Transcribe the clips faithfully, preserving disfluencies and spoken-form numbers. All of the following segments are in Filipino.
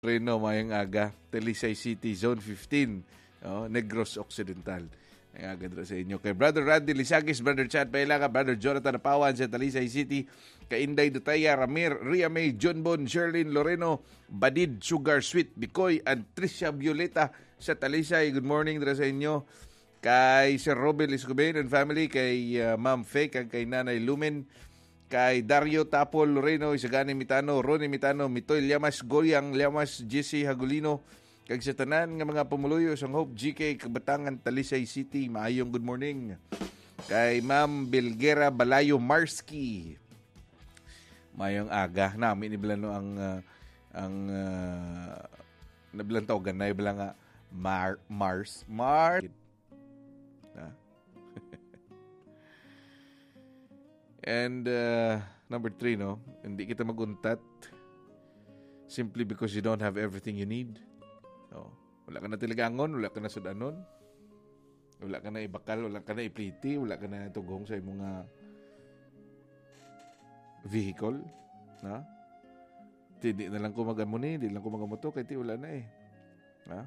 Reno, mayang aga, Talisay City, Zone fifteen, oh, Negros Occidental. Ang aga dito sa inyo. Kay Brother Randy Lisagis, Brother Chad Pailaga, Brother Jonathan Apawan sa Talisay City, kay Inday Dutaya, Ramir, Ria May, John Bon, Sherlyn Loreno, Badid, Sugar Sweet, Bicoy, and Tricia Violeta sa Talisay. Good morning dito sa inyo. Kay Sir Robin Escobedo and family, kay uh, Ma'am Faye, kay, kay Nanay Lumen, kay Dario Tapol Loreno, Isagani Mitano, Ronnie Mitano, Mitoy Llamas, Goyang Llamas, Jesse Hagulino, kag sa tanan nga mga pumuloyo sang Hope G K Kabatangan Talisay City, maayong good morning. Kay Ma'am Bilgera Balayo Marsky, mayong aga namin iblano ang uh, ang uh, nabilang tawagan na iblang nga Mar Mars Mars ah. And uh, number three, no, hindi kita maguntat simply because you don't have everything you need. No. Wala ka na tiligangon, wala ka na sudanon, wala ka na ibakal, wala ka na ipliti, wala ka na tugong sa imong mga vehicle. Na? Hindi na lang ko magamuni, hindi lang ko magamoto, kaya ti wala na eh. Ha?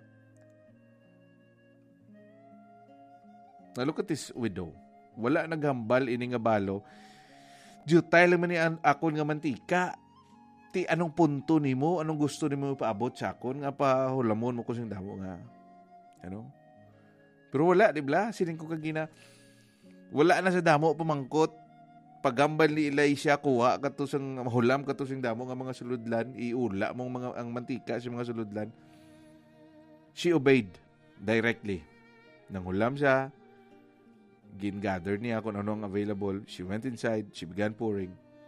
Now look at this widow. Wala naghambal ini nga balo. Jutay lang man ni akon nga mantika. Ti anong punto nimo, anong gusto nimo paabot sa akon nga pa hulamon mo ko sing damo nga. Ano? Pero wala, di ba? Sining ko kagina. Wala na sa damo pamangkot. Pagambal ni Elisha kuha kato sang mahulam kato sing damo nga mga suludlan, iula mong mga ang mantika sa mga suludlan. She obeyed directly. Nang hulam siya, gin-gather niya kung ano ang available. She went inside, she began pouring.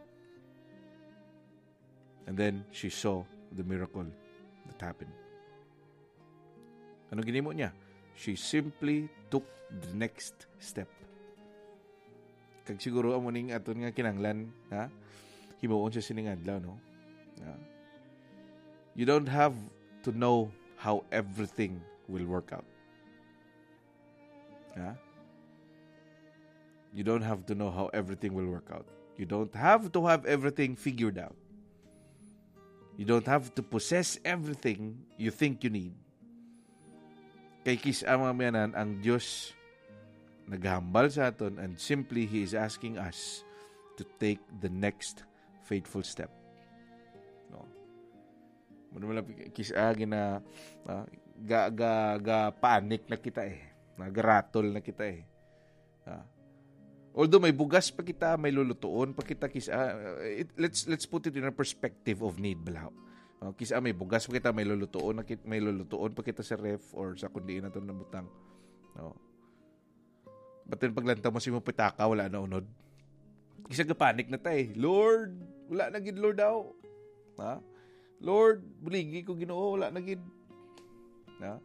And then, she saw the miracle that happened. Ano ginimo niya? She simply took the next step. Kag siguro ang muning aton nga kinanglan, ha? Himuon siya siningadlaw, no? Ha? You don't have to know how everything will work out. Ha? You don't have to know how everything will work out. You don't have to have everything figured out. You don't have to possess everything you think you need. Kay kisa mamyanan, ang Diyos naghambal sa aton and simply He is asking us to take the next faithful step. No. Muna kisa gina uh, ga ga ga panic na kita eh. Nagaratol na kita eh. Uh, Although may bugas pa kita, may lulutuon pa kita kisa uh, it, let's let's put it in a perspective of need balaw. Uh, kisa may bugas pa kita, may lulutuon, may lulutuon pa kita sa ref or sa kundi na to na butang. No. But then paglanta mo si mo pitaka, wala na unod. Kisa ga panic na tay. Lord, wala na gid Lord daw. Ha? Lord, buligi ko Ginoo, wala na gid. Ha?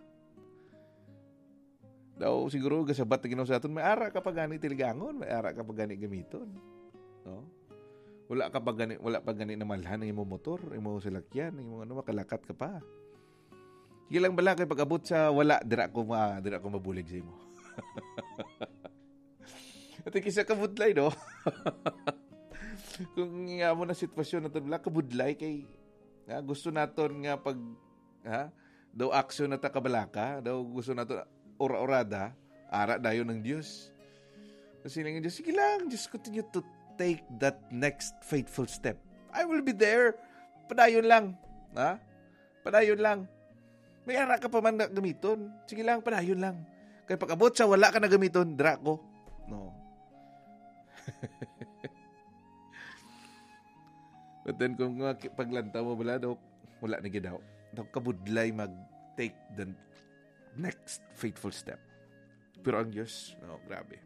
Daw siguro gasabat na Ginoo sa aton, may ara ka pa gani tiligangon, may ara ka pa gani gamiton. No? Wala ka pa gani, wala pa gani na malhan ng imong motor, imong salakyan, imong ano makalakat ka pa. Sige lang bala kay pag-abot sa wala dira ko ma dira ko mabulig sa imo. At kisa kabudlay no. Kung nga mo na sitwasyon naton wala kabudlay kay nga gusto naton nga pag ha daw aksyon na ta kabalaka, daw gusto naton ora-orada, ara dayon ng Diyos. Kasi nga Diyos, sige lang, just continue to take that next faithful step. I will be there. Padayon lang. Ha? Padayon lang. May ara ka pa man na gamiton. Sige lang, padayon lang. Kaya pag-abot sa wala ka na gamiton, dra ko. No. But then, kung paglanta mo bala, daw, wala na gidaw. Daw kabudlay mag-take the next faithful step. Pero ang Diyos, no, grabe.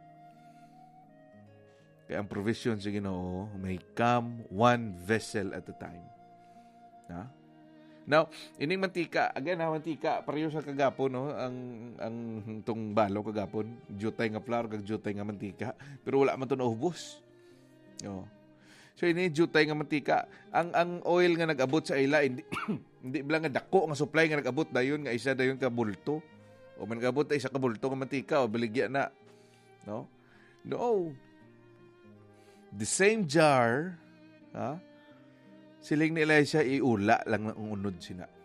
Kaya ang provision sa Ginoo may come one vessel at a time. Ha? Now, ining mantika, again ha, mantika, pareho sa kagapon, no, ang ang tong balo kagapon, jutay nga flour kag jutay nga mantika, pero wala man to naubos. No. So ini jutay nga mantika, ang ang oil nga nag-abot sa ila hindi hindi bala nga dako nga supply nga nag-abot dayon nga isa dayon ka bulto. O man nag-abot ay isa ka bulto nga mantika o baligya na. No? No. The same jar, ha? Siling ni Elisha iula lang ang unod sina.